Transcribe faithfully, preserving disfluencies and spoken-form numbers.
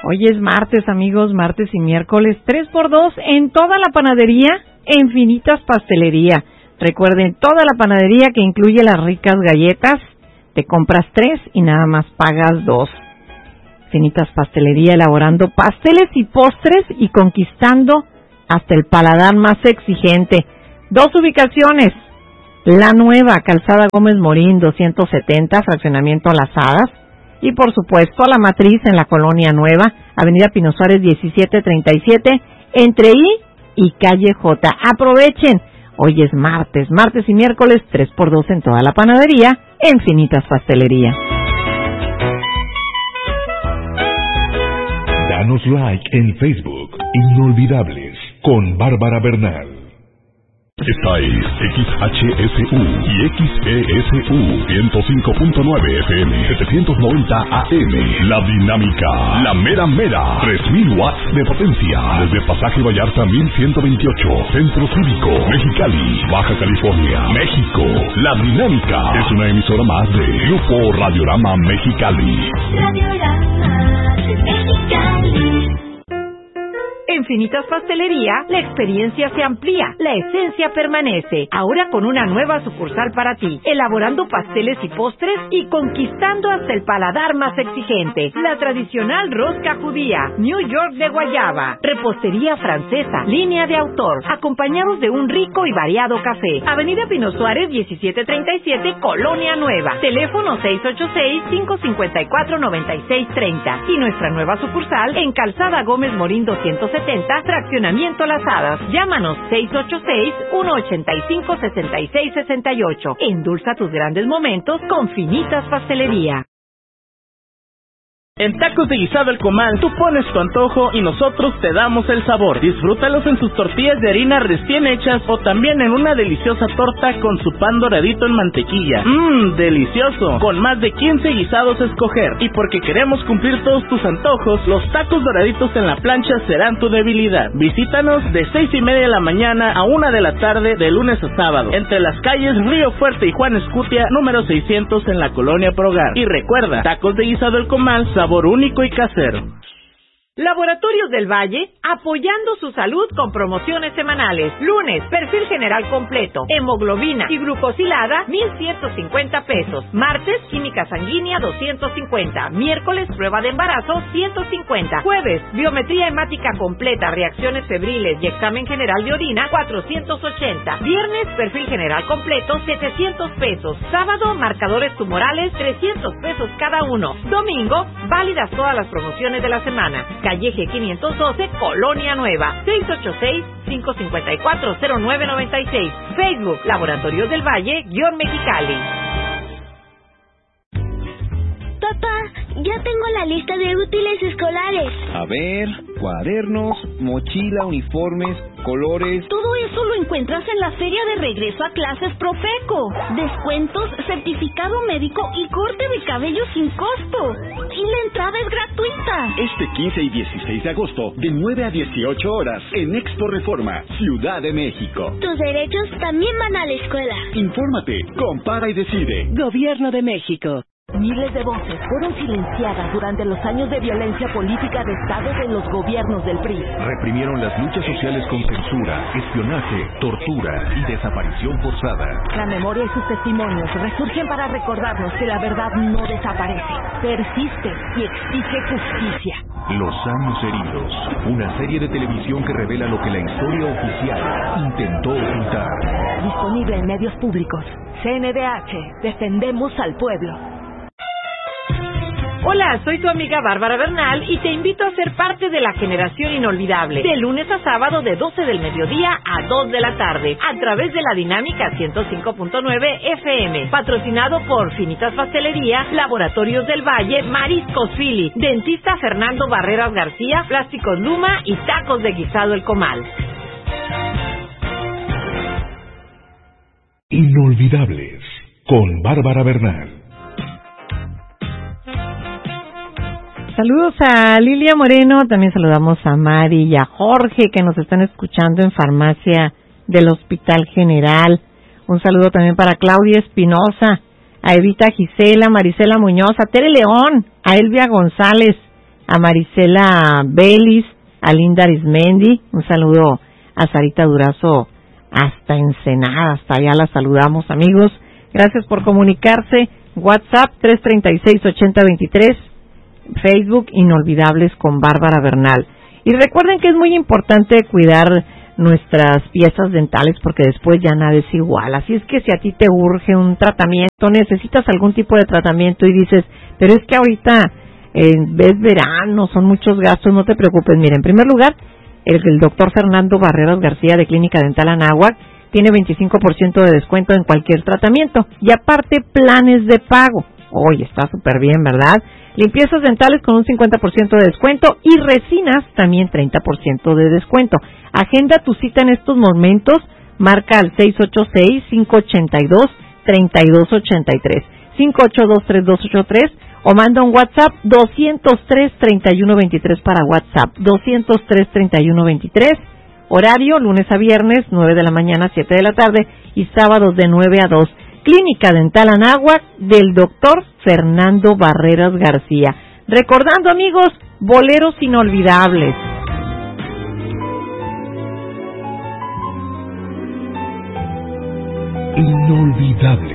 Hoy es martes, amigos, martes y miércoles, tres por dos en toda la panadería e Infinitas Pastelería. Recuerden, toda la panadería que incluye las ricas galletas, te compras tres y nada más pagas dos. Infinitas Pastelería, elaborando pasteles y postres y conquistando hasta el paladar más exigente. Dos ubicaciones, La Nueva, Calzada Gómez Morín, doscientos setenta, fraccionamiento Las Hadas. Y por supuesto La Matriz en la Colonia Nueva, Avenida Pino Suárez diecisiete treinta y siete, entre I y Calle J. Aprovechen, hoy es martes, martes y miércoles, tres por dos en toda la panadería, Infinitas Pastelería. Danos like en Facebook, Inolvidables, con Bárbara Bernal. Esta es X H S U y X E S U ciento cinco punto nueve F M, setecientos noventa A M. La Dinámica, la mera mera, tres mil watts de potencia. Desde Pasaje Vallarta mil ciento veintiocho, Centro Cívico, Mexicali, Baja California, México. La Dinámica es una emisora más de Grupo Radiorama Mexicali. Radiorama Mexicali. En Infinitas Pastelería, la experiencia se amplía, la esencia permanece. Ahora con una nueva sucursal para ti, elaborando pasteles y postres y conquistando hasta el paladar más exigente. La tradicional rosca judía, New York de guayaba, repostería francesa, línea de autor, acompañados de un rico y variado café. Avenida Pino Suárez diecisiete treinta y siete, Colonia Nueva. Teléfono seis ocho seis, cinco cinco cuatro, nueve seis tres cero. Y nuestra nueva sucursal en Calzada Gómez Morín doscientos setenta, fraccionamiento Las Hadas. Llámanos seis ocho seis, uno ocho cinco, seis seis seis ocho. Endulza tus grandes momentos con Finitas Pastelería. En Tacos de Guisado El Comal, tú pones tu antojo y nosotros te damos el sabor. Disfrútalos en sus tortillas de harina recién hechas o también en una deliciosa torta con su pan doradito en mantequilla. Mmm, delicioso. Con más de quince guisados a escoger. Y porque queremos cumplir todos tus antojos, los tacos doraditos en la plancha serán tu debilidad. Visítanos de seis y media de la mañana a una de la tarde de lunes a sábado. Entre las calles Río Fuerte y Juan Escutia, número seiscientos en la Colonia Progar. Y recuerda, Tacos de Guisado El Comal, sabor único y casero. Laboratorios del Valle, apoyando su salud con promociones semanales. Lunes, perfil general completo, hemoglobina y glucosilada, mil ciento cincuenta pesos. Martes, química sanguínea, doscientos cincuenta. Miércoles, prueba de embarazo, ciento cincuenta. Jueves, biometría hemática completa, reacciones febriles y examen general de orina, cuatrocientos ochenta. Viernes, perfil general completo, setecientos pesos. Sábado, marcadores tumorales, trescientos pesos cada uno. Domingo, válidas todas las promociones de la semana. Calle G quinientos doce, Colonia Nueva, seis ocho seis, cinco cinco cuatro, cero nueve nueve seis. Facebook, Laboratorios del Valle, guión Mexicali. Papá, ya tengo la lista de útiles escolares. A ver, cuadernos, mochila, uniformes, colores. Todo eso lo encuentras en la feria de regreso a clases Profeco. Descuentos, certificado médico y corte de cabello sin costo. Y la entrada es gratuita. Este quince y dieciséis de agosto, de nueve a dieciocho horas, en Expo Reforma, Ciudad de México. Tus derechos también van a la escuela. Infórmate, compara y decide. Gobierno de México. Miles de voces fueron silenciadas durante los años de violencia política de Estado de los gobiernos del P R I. Reprimieron las luchas sociales con censura, espionaje, tortura y desaparición forzada. La memoria y sus testimonios resurgen para recordarnos que la verdad no desaparece, persiste y exige justicia. Los años heridos, una serie de televisión que revela lo que la historia oficial intentó ocultar. Disponible en medios públicos. C N D H, defendemos al pueblo. Hola, soy tu amiga Bárbara Bernal y te invito a ser parte de la generación inolvidable, de lunes a sábado de doce del mediodía a dos de la tarde, a través de la Dinámica ciento cinco punto nueve F M, patrocinado por Finitas Pastelería, Laboratorios del Valle, Mariscos Philly, Dentista Fernando Barreras García, Plásticos Luma y Tacos de Guisado El Comal. Inolvidables, con Bárbara Bernal. Saludos a Lilia Moreno, también saludamos a Mari y a Jorge que nos están escuchando en Farmacia del Hospital General. Un saludo también para Claudia Espinosa, a Evita Gisela, Marisela Muñoz, a Tere León, a Elvia González, a Marisela Belis, a Linda Arismendi, un saludo a Sarita Durazo hasta Ensenada, hasta allá la saludamos, amigos. Gracias por comunicarse. WhatsApp tres treinta y seis ochenta veintitrés, Facebook Inolvidables con Bárbara Bernal. Y recuerden que es muy importante cuidar nuestras piezas dentales porque después ya nada es igual. Así es que si a ti te urge un tratamiento, necesitas algún tipo de tratamiento y dices, pero es que ahorita eh, es verano, son muchos gastos, no te preocupes. Mira, en primer lugar, el, el doctor Fernando Barreras García de Clínica Dental Anáhuac tiene veinticinco por ciento de descuento en cualquier tratamiento y aparte planes de pago. Oye, está súper bien, ¿verdad? Limpiezas dentales con un cincuenta por ciento de descuento y resinas también treinta por ciento de descuento. Agenda tu cita en estos momentos, marca al seis ocho seis, cinco ocho dos, tres dos ocho tres, cinco ocho dos, tres dos ocho tres o manda un WhatsApp doscientos tres, treinta y uno veintitrés para WhatsApp, doscientos tres, treinta y uno veintitrés. Horario, lunes a viernes, nueve de la mañana a siete de la tarde y sábados de nueve a dos. Clínica Dental Anáhuac del doctor Fernando Barreras García. Recordando, amigos, boleros inolvidables. Inolvidable.